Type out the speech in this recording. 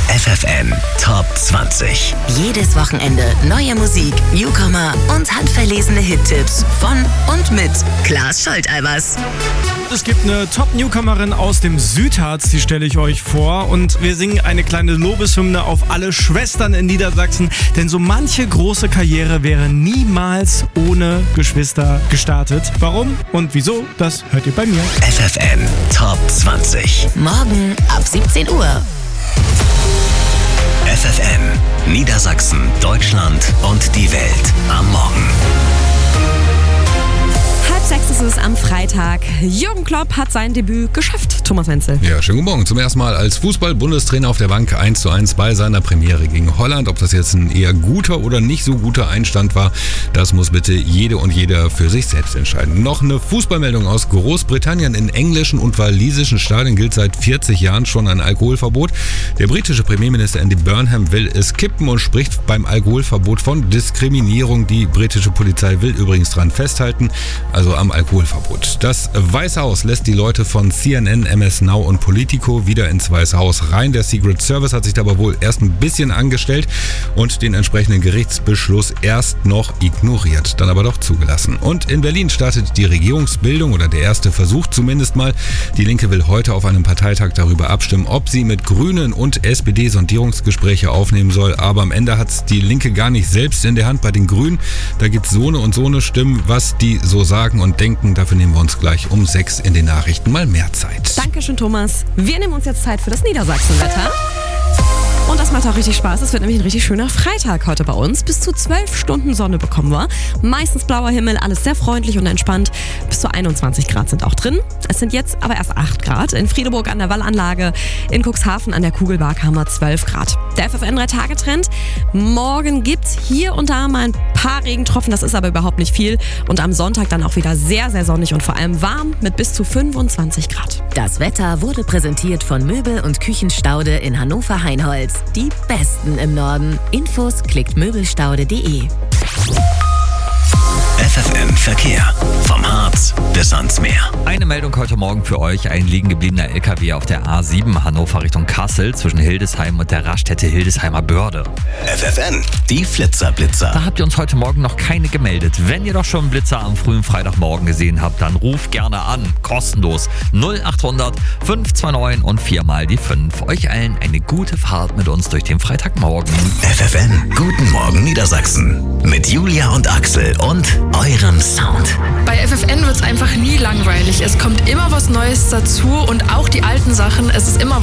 FFN Top 20. Jedes Wochenende neue Musik, Newcomer und handverlesene Hittipps von und mit Klaas Scholteibers. Es gibt eine Top-Newcomerin aus dem Südharz, die stelle ich euch vor. Und wir singen eine kleine Lobeshymne auf alle Schwestern in Niedersachsen. Denn so manche große Karriere wäre niemals ohne Geschwister gestartet. Warum und wieso, das hört ihr bei mir. FFN Top 20. Morgen ab 17 Uhr. FFN Niedersachsen, Deutschland und die Welt am Morgen. 5:30 ist es am Freitag. Jürgen Klopp hat sein Debüt geschafft. Thomas Wenzel. Ja, schönen guten Morgen. Zum ersten Mal als Fußball-Bundestrainer auf der Bank 1:1 bei seiner Premiere gegen Holland. Ob das jetzt ein eher guter oder nicht so guter Einstand war, das muss bitte jede und jeder für sich selbst entscheiden. Noch eine Fußballmeldung aus Großbritannien. In englischen und walisischen Stadien gilt seit 40 Jahren schon ein Alkoholverbot. Der britische Premierminister Andy Burnham will es kippen und spricht beim Alkoholverbot von Diskriminierung. Die britische Polizei will übrigens dran festhalten, also am Alkoholverbot. Das Weiße Haus lässt die Leute von CNN, MS Now und Politico wieder ins Weiße Haus rein. Der Secret Service hat sich dabei wohl erst ein bisschen angestellt und den entsprechenden Gerichtsbeschluss erst noch ignoriert, dann aber doch zugelassen. Und in Berlin startet die Regierungsbildung oder der erste Versuch zumindest mal. Die Linke will heute auf einem Parteitag darüber abstimmen, ob sie mit Grünen und SPD Sondierungsgespräche aufnehmen soll. Aber am Ende hat es die Linke gar nicht selbst in der Hand. Bei den Grünen, da gibt es so eine Stimmen, was die so sagen und denken. Dafür nehmen wir uns gleich um 6 in den Nachrichten mal mehr Zeit. Dankeschön, Thomas. Wir nehmen uns jetzt Zeit für das Niedersachsenwetter. Und das macht auch richtig Spaß. Es wird nämlich ein richtig schöner Freitag heute bei uns. Bis zu 12 Stunden Sonne bekommen wir. Meistens blauer Himmel, alles sehr freundlich und entspannt. Bis zu 21 Grad sind auch drin. Es sind jetzt aber erst 8 Grad. In Friedeburg an der Wallanlage, in Cuxhaven an der Kugelbark haben wir 12 Grad. Der FFN 3-Tage-Trend. Morgen gibt's hier und da mal ein paar Regentropfen. Das ist aber überhaupt nicht viel. Und am Sonntag dann auch wieder sehr, sehr sonnig und vor allem warm mit bis zu 25 Grad. Das Wetter wurde präsentiert von Möbel- und Küchenstaude in Hannover-Heinholz. Die Besten im Norden. Infos klickt möbelstaude.de. FFN Verkehr. Vom Harz bis ans Meer. Eine Meldung heute Morgen für euch. Ein liegen gebliebener LKW auf der A7 Hannover Richtung Kassel zwischen Hildesheim und der Raststätte Hildesheimer Börde. FFN, die Flitzer-Blitzer. Da habt ihr uns heute Morgen noch keine gemeldet. Wenn ihr doch schon einen Blitzer am frühen Freitagmorgen gesehen habt, dann ruft gerne an. Kostenlos 0800 529 und 4 mal die 5. Euch allen eine gute Fahrt mit uns durch den Freitagmorgen. FFN, guten Morgen Niedersachsen. Mit Julia und Axel und eurem Sound. Bei FFN wird es einfach nie langweilig. Es kommt immer was Neues dazu und auch die alten Sachen. Es ist immer